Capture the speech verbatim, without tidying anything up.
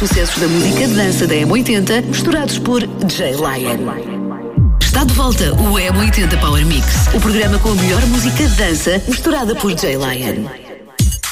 sucessos da música de dança da M oitenta, misturados por Jay Lion. Está de volta o M oitenta Power Mix, o programa com a melhor música de dança misturada por Jay Lion.